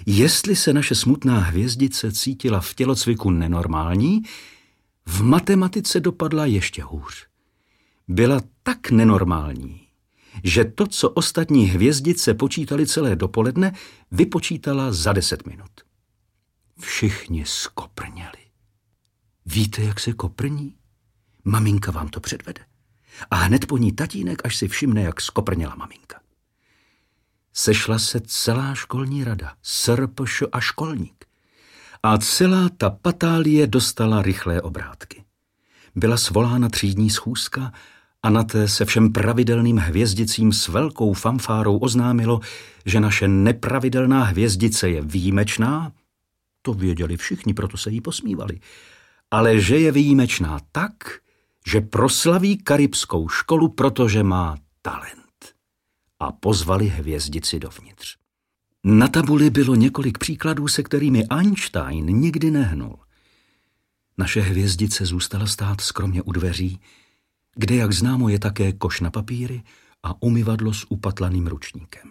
Jestli se naše smutná hvězdice cítila v tělocviku nenormální, v matematice dopadla ještě hůř. Byla tak nenormální, že to, co ostatní hvězdice počítali celé dopoledne, vypočítala za 10 minut. Všichni skoprněli. Víte, jak se koprní? Maminka vám to předvede. A hned po ní tatínek, až si všimne, jak skoprněla maminka. Sešla se celá školní rada, SRPŠ a školník. A celá ta patálie dostala rychlé obrátky. Byla svolána třídní schůzka a na té se všem pravidelným hvězdicím s velkou fanfárou oznámilo, že naše nepravidelná hvězdice je výjimečná. To věděli všichni, proto se jí posmívali. Ale že je výjimečná tak, že proslaví karibskou školu, protože má talent. A pozvali hvězdici dovnitř. Na tabuli bylo několik příkladů, se kterými Einstein nikdy nehnul. Naše hvězdice zůstala stát skromně u dveří, kde, jak známo, je také koš na papíry a umyvadlo s upatlaným ručníkem.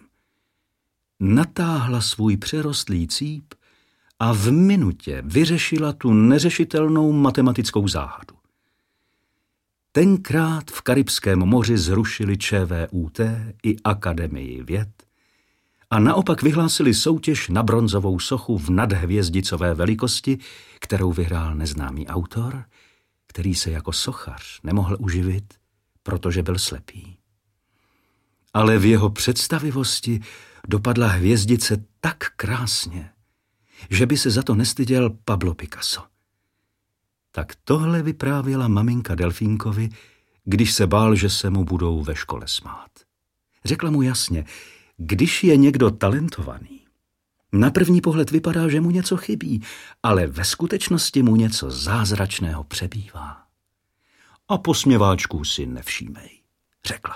Natáhla svůj přerostlý cíp a v minutě vyřešila tu neřešitelnou matematickou záhadu. Tenkrát v Karibském moři zrušili ČVUT i Akademii věd a naopak vyhlásili soutěž na bronzovou sochu v nadhvězdicové velikosti, kterou vyhrál neznámý autor, který se jako sochař nemohl uživit, protože byl slepý. Ale v jeho představivosti dopadla hvězdice tak krásně, že by se za to nestyděl Pablo Picasso. Tak tohle vyprávěla maminka Delfínkovi, když se bál, že se mu budou ve škole smát. Řekla mu jasně, když je někdo talentovaný, na první pohled vypadá, že mu něco chybí, ale ve skutečnosti mu něco zázračného přebývá. A posměváčků si nevšímej, řekla.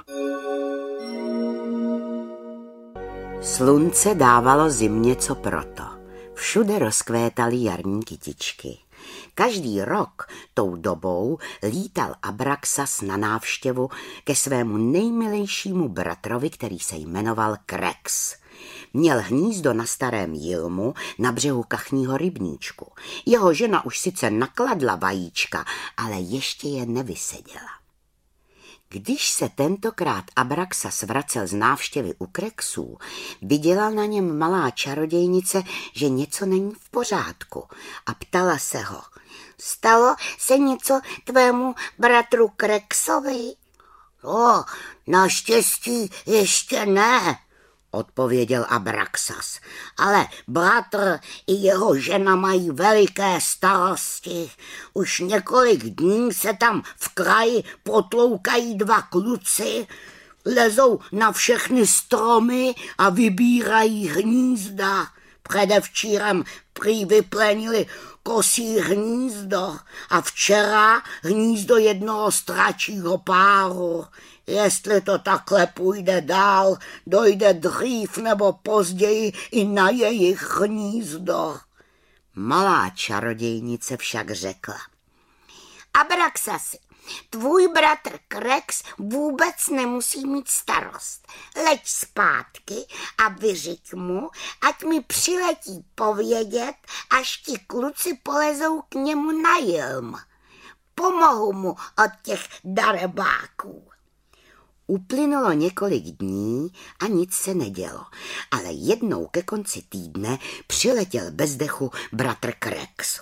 Slunce dávalo zimě co proto. Všude rozkvétaly jarní kytičky. Každý rok tou dobou lítal Abraxas na návštěvu ke svému nejmilejšímu bratrovi, který se jmenoval Krex. Měl hnízdo na starém jilmu na břehu kachního rybníčku. Jeho žena už sice nakladla vajíčka, ale ještě je nevyseděla. Když se tentokrát Abraxas vracel z návštěvy u Krexů, viděla na něm malá čarodějnice, že něco není v pořádku a ptala se ho. Stalo se něco tvému bratru Krexovi? O, naštěstí ještě ne, odpověděl Abraxas, ale bratr i jeho žena mají veliké starosti. Už několik dní se tam v kraji potloukají dva kluci, lezou na všechny stromy a vybírají hnízda. Předevčírem prý vyplenili kosí hnízdo a včera hnízdo jednoho stračího páru. Jestli to takhle půjde dál, dojde dřív nebo později i na jejich hnízdo. Malá čarodějnice však řekla. Abraxasi, tvůj bratr Krex vůbec nemusí mít starost. Leď zpátky a vyřiď mu, ať mi přiletí povědět, až ti kluci polezou k němu na jilm. Pomohu mu od těch darebáků. Uplynulo několik dní a nic se nedělo, ale jednou ke konci týdne přiletěl bez dechu bratr Krex.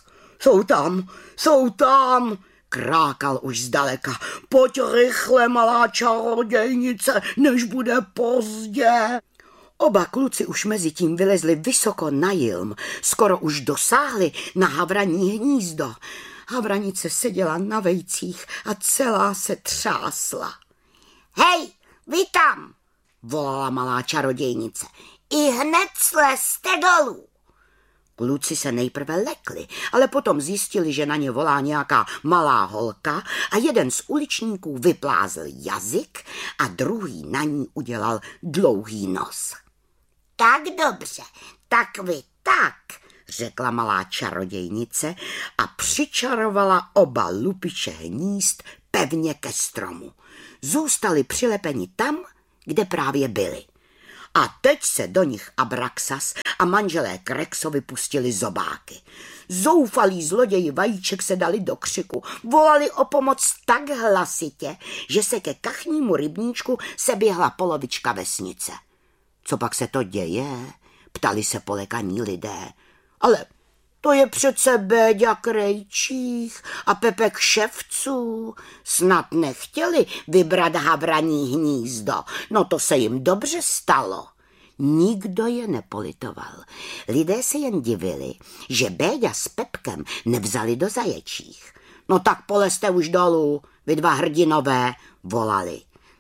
Jsou tam, krákal už zdaleka. Pojď rychle, malá čarodějnice, než bude pozdě. Oba kluci už mezi tím vylezli vysoko na jilm, skoro už dosáhli na havraní hnízdo. Havranice seděla na vejcích a celá se třásla. Hej, vy tam, volala malá čarodějnice, i hned slezte dolů. Kluci se nejprve lekli, ale potom zjistili, že na ně volá nějaká malá holka a jeden z uličníků vyplázl jazyk a druhý na ní udělal dlouhý nos. Tak dobře, tak vy tak, řekla malá čarodějnice a přičarovala oba lupiče hnízd pevně ke stromu. Zůstali přilepeni tam, kde právě byli. A teď se do nich Abraxas a manželé Krexovi pustili zobáky. Zoufalí zloději vajíček se dali do křiku, volali o pomoc tak hlasitě, že se ke kachnímu rybníčku seběhla polovička vesnice. Co pak se to děje? Ptali se polekaní lidé. Ale to je přece Béďa Krejčích a Pepe Kševců. Snad nechtěli vybrat havraní hnízdo. No to se jim dobře stalo. Nikdo je nepolitoval. Lidé se jen divili, že Béďa s Pepkem nevzali do Zaječích. No tak polezte už dolů, vy dva hrdinové, volali.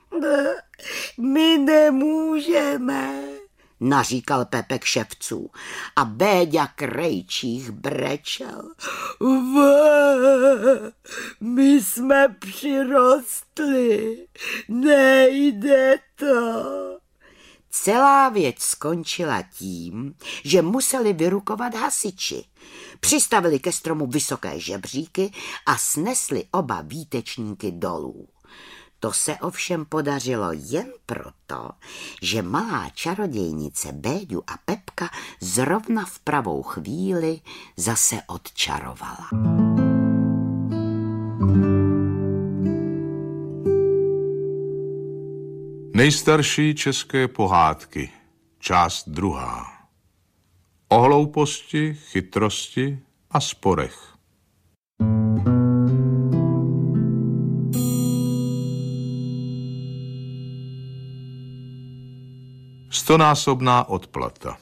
My nemůžeme, naříkal Pepe Kševců a Béďa Krejčích brečel. My jsme přirostli, nejde to. Celá věc skončila tím, že museli vyrukovat hasiči. Přistavili ke stromu vysoké žebříky a snesli oba výtečníky dolů. To se ovšem podařilo jen proto, že malá čarodějnice Béďu a Pepka zrovna v pravou chvíli zase odčarovala. Nejstarší české pohádky, část 2. O hlouposti, chytrosti a sporech. Stonásobná odplata.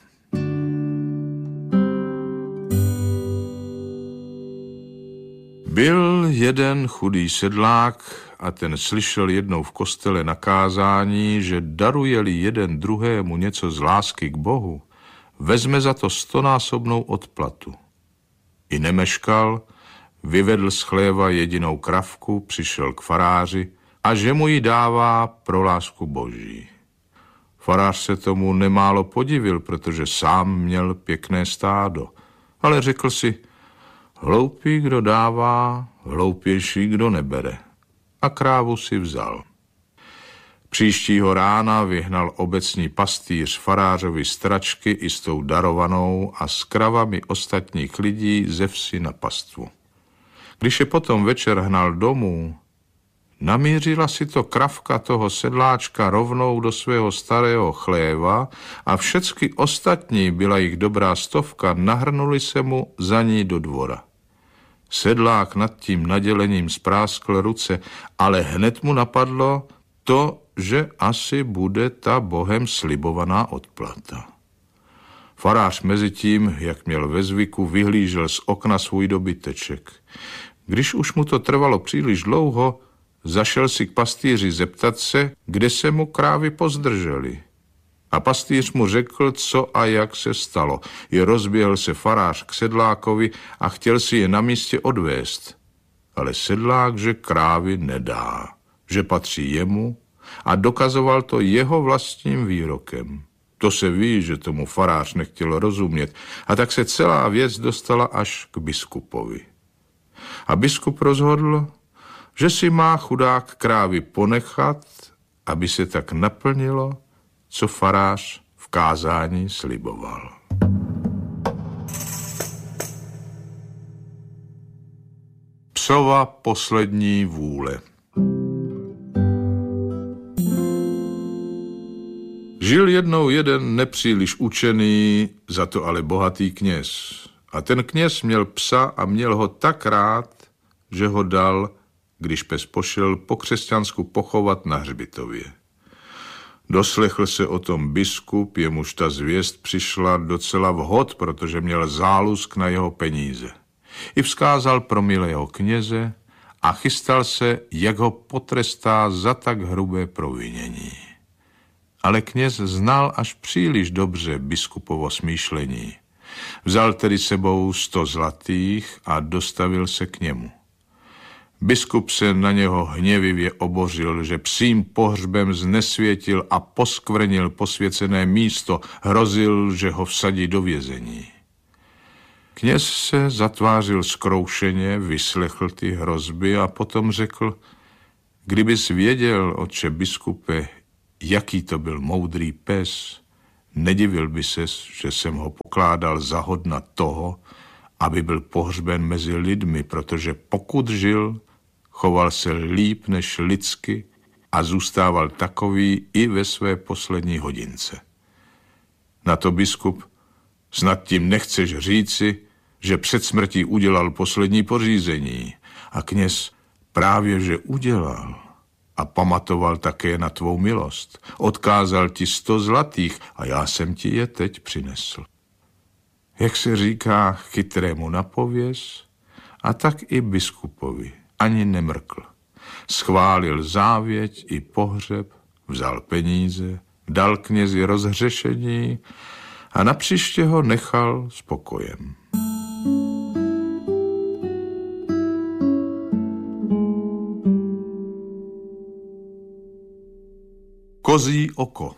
Byl jeden chudý sedlák a ten slyšel jednou v kostele na kázání, že daruje-li jeden druhému něco z lásky k Bohu, vezme za to 100násobnou odplatu. I nemeškal, vyvedl z chléva jedinou kravku, přišel k faráři a že mu ji dává pro lásku Boží. Farář se tomu nemálo podivil, protože sám měl pěkné stádo, ale řekl si, hloupý, kdo dává, hloupější, kdo nebere. A krávu si vzal. Příštího rána vyhnal obecní pastýř farářovi stračky i s tou darovanou a s kravami ostatních lidí ze vsi na pastvu. Když je potom večer hnal domů, namířila si to kravka toho sedláčka rovnou do svého starého chléva a všecky ostatní, byla jich dobrá 100, nahrnuli se mu za ní do dvora. Sedlák nad tím nadělením spráskl ruce, ale hned mu napadlo to, že asi bude ta Bohem slibovaná odplata. Farář mezi tím, jak měl ve zvyku, vyhlížel z okna svůj dobyteček. Když už mu to trvalo příliš dlouho, zašel si k pastýři zeptat se, kde se mu krávy pozdržely. A pastýř mu řekl, co a jak se stalo. I rozběhl se farář k sedlákovi a chtěl si je na místě odvést. Ale sedlák, že krávy nedá, že patří jemu a dokazoval to jeho vlastním výrokem. To se ví, že tomu farář nechtěl rozumět a tak se celá věc dostala až k biskupovi. A biskup rozhodl, že si má chudák krávy ponechat, aby se tak naplnilo, co farář v kázání sliboval. Psova poslední vůle. Žil jednou jeden nepříliš učený, za to ale bohatý kněz. A ten kněz měl psa a měl ho tak rád, že ho dal, když pes pošel, po křesťansku pochovat na hřbitově. Doslechl se o tom biskup, jemuž ta zvěst přišla docela vhod, protože měl zálusk na jeho peníze. I vzkázal pro milého kněze a chystal se, jak ho potrestá za tak hrubé provinění. Ale kněz znal až příliš dobře biskupovo smýšlení. Vzal tedy sebou 100 zlatých a dostavil se k němu. Biskup se na něho hněvivě obořil, že psím pohřbem znesvětil a poskvrnil posvěcené místo, hrozil, že ho vsadí do vězení. Kněz se zatvářil zkroušeně, vyslechl ty hrozby a potom řekl, kdybys věděl, otče biskupe, jaký to byl moudrý pes, Nedivil by ses, že jsem ho pokládal za hodna toho, aby byl pohřben mezi lidmi, protože pokud žil, choval se líp než lidsky a zůstával takový i ve své poslední hodince. Na to biskup: snad tím nechceš říci, že před smrtí udělal poslední pořízení. A kněz: právě že udělal a pamatoval také na tvou milost. Odkázal ti 100 zlatých a já jsem ti je teď přinesl. Jak se říká, chytrému napověz, a tak i biskupovi ani nemrkl. Schválil závěť i pohřeb, vzal peníze, dal knězi rozhřešení a napříště ho nechal s pokojem. Kozí oko.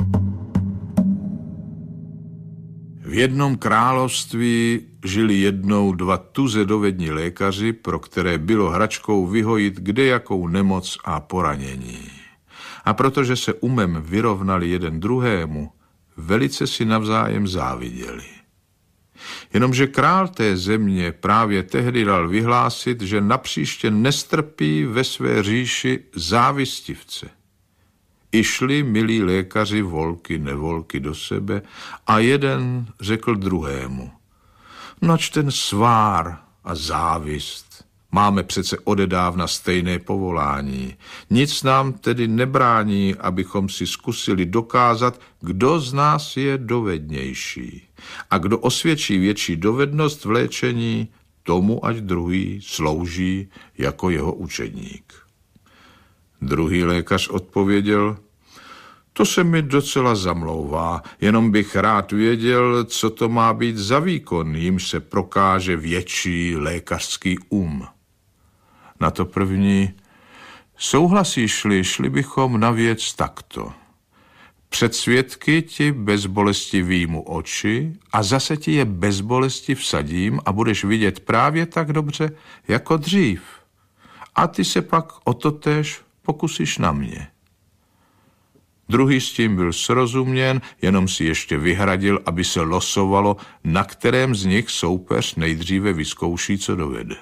V jednom království žili jednou 2 tuze dovední lékaři, pro které bylo hračkou vyhojit kdejakou nemoc a poranění. A protože se umem vyrovnali jeden druhému, velice si navzájem záviděli. Jenomže král té země právě tehdy dal vyhlásit, že napříště nestrpí ve své říši závistivce. I šli milí lékaři volky nevolky do sebe a jeden řekl druhému: nač ten svár a závist, máme přece odedávna stejné povolání. Nic nám tedy nebrání, abychom si zkusili dokázat, kdo z nás je dovednější. A kdo osvědčí větší dovednost v léčení, tomu ať druhý slouží jako jeho učedník. Druhý lékař odpověděl: to se mi docela zamlouvá, jenom bych rád věděl, co to má být za výkon, jímž se prokáže větší lékařský Na to první: souhlasíš-li, šli bychom na věc takto. Před svědky ti bez bolesti vyjmu oči a zase ti je bez bolesti vsadím a budeš vidět právě tak dobře jako dřív. A ty se pak o to též pokusíš na mě. Druhý s tím byl srozuměn, jenom si ještě vyhradil, aby se losovalo, na kterém z nich soupeř nejdříve vyzkouší, co dovede.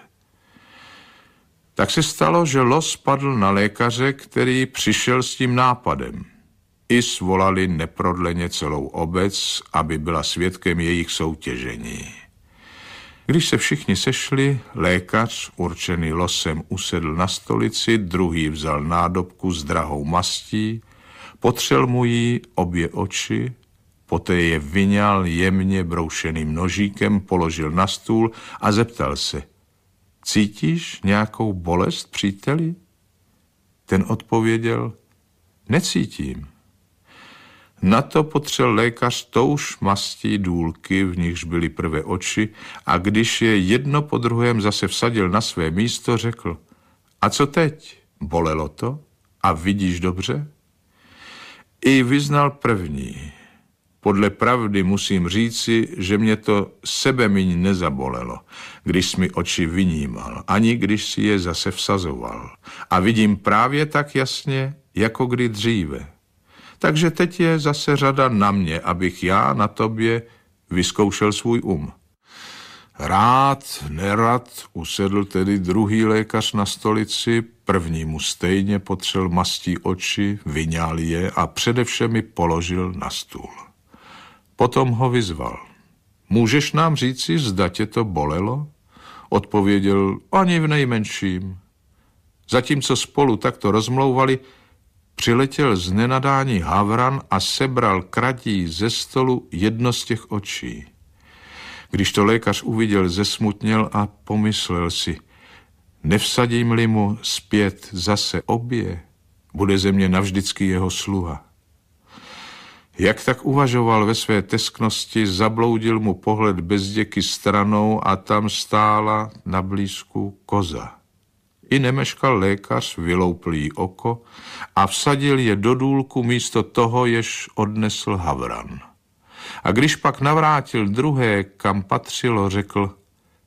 Tak se stalo, že los padl na lékaře, který přišel s tím nápadem. I svolali neprodleně celou obec, aby byla svědkem jejich soutěžení. Když se všichni sešli, lékař, určený losem, usedl na stolici, druhý vzal nádobku s drahou mastí, potřel mu jí obě oči, poté je vyňal jemně broušeným nožíkem, položil na stůl a zeptal se: cítíš nějakou bolest, příteli? Ten odpověděl: necítím. Na to potřel lékař touž mastí důlky, v nichž byly prvé oči, a když je jedno po druhém zase vsadil na své místo, řekl: a co teď? Bolelo to? A vidíš dobře? I vyznal první: podle pravdy musím říci, že mě to sebemiň nezabolelo, když jsi mi oči vynímal, ani když si je zase vsazoval. A vidím právě tak jasně, jako kdy dříve. Takže teď je zase řada na mě, abych já na tobě vyzkoušel svůj Rád, nerad, usedl tedy druhý lékař na stolici, prvnímu stejně potřel mastí oči, vyňal je a především mi položil na stůl. Potom ho vyzval: můžeš nám říci, zda tě to bolelo? Odpověděl: ani v nejmenším. Zatímco spolu takto rozmlouvali, přiletěl z nenadání havran a sebral kratí ze stolu jedno z těch očí. Když to lékař uviděl, zesmutněl a pomyslel si: nevsadím-li mu zpět zase obě, bude ze mě navždycky jeho sluha. Jak tak uvažoval ve své tesknosti, zabloudil mu pohled bezděky stranou a tam stála na blízku koza. I nemeškal lékař, vyloupl jí oko a vsadil je do důlku místo toho, jež odnesl havran. A když pak navrátil druhé, kam patřilo, řekl: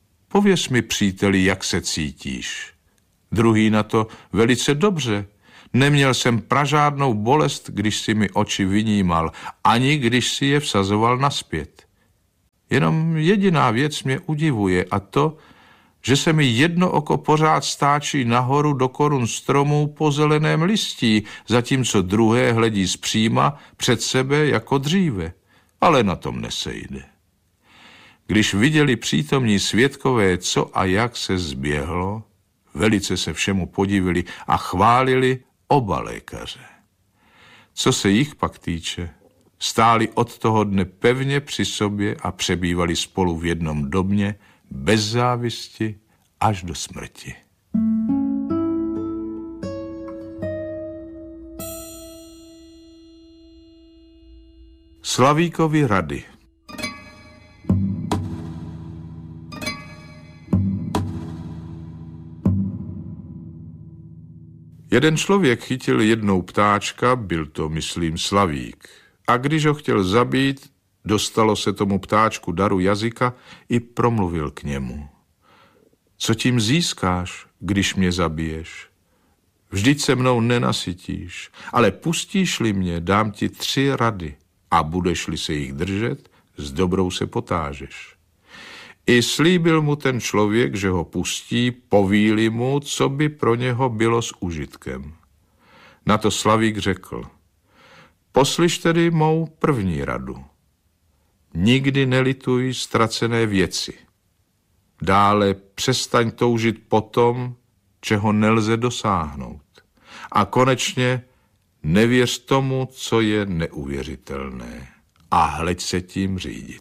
pověz mi, příteli, jak se cítíš. Druhý na to: velice dobře, Neměl jsem pražádnou bolest, když si mi oči vynímal, ani když si je vsazoval nazpět. Jenom jediná věc mě udivuje, a to, že se mi jedno oko pořád stáčí nahoru do korun stromů po zeleném listí, zatímco druhé hledí zpříma před sebe jako dříve. Ale na tom nesejde. Když viděli přítomní svědkové, co a jak se zběhlo, velice se všemu podivili a chválili oba lékaře. Co se jich pak týče, stáli od toho dne pevně při sobě a přebývali spolu v jednom domě, bez závisti až do smrti. Slavíkovi rady. Jeden člověk chytil jednou ptáčka, byl to, myslím, Slavík. A když ho chtěl zabít, dostalo se tomu ptáčku daru jazyka i promluvil k němu. Co tím získáš, když mě zabiješ? Vždyť se mnou nenasytíš, ale pustíš-li mě, dám ti 3 rady a budeš-li se jich držet, s dobrou se potážeš. I slíbil mu ten člověk, že ho pustí, poví-li mu, co by pro něho bylo s užitkem. Na to Slavík řekl: poslyš tedy mou první radu. Nikdy nelituj ztracené věci. Dále přestaň toužit po tom, čeho nelze dosáhnout. A konečně nevěř tomu, co je neuvěřitelné. A hleď se tím řídit.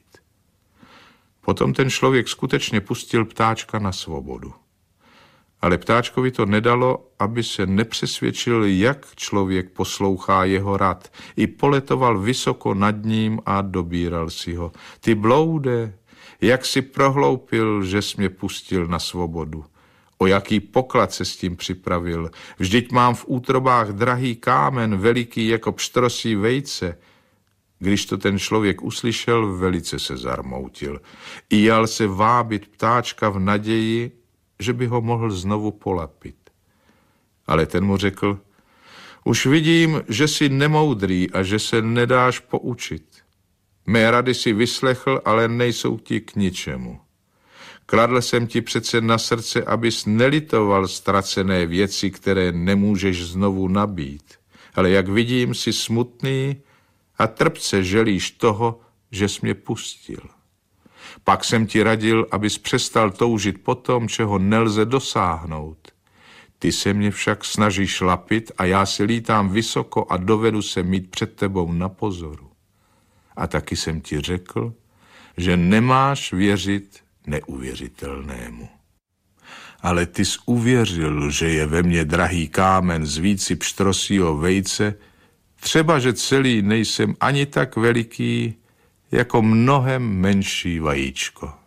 Potom ten člověk skutečně pustil ptáčka na svobodu. Ale ptáčkovi to nedalo, aby se nepřesvědčil, jak člověk poslouchá jeho rad. I poletoval vysoko nad ním a dobíral si ho. Ty bloude, jak si prohloupil, že jsi mě pustil na svobodu. O jaký poklad se s tím připravil. Vždyť mám v útrobách drahý kámen, veliký jako pštrosí vejce. Když to ten člověk uslyšel, velice se zarmoutil. I jal se vábit ptáčka v naději, že by ho mohl znovu polapit. Ale ten mu řekl: už vidím, že jsi nemoudrý a že se nedáš poučit. Mé rady si vyslechl, ale nejsou ti k ničemu. Kladl jsem ti přece na srdce, abys nelitoval ztracené věci, které nemůžeš znovu nabít. Ale jak vidím, jsi smutný a trpce želíš toho, že jsi mě pustil. Pak jsem ti radil, abys přestal toužit po tom, čeho nelze dosáhnout. Ty se mě však snažíš lapit a já si lítám vysoko a dovedu se mít před tebou na pozoru. A taky jsem ti řekl, že nemáš věřit neuvěřitelnému. Ale ty jsi uvěřil, že je ve mně drahý kámen z víci pštrosího vejce, třeba, že celý nejsem ani tak veliký, jako mnohem menší vajíčko.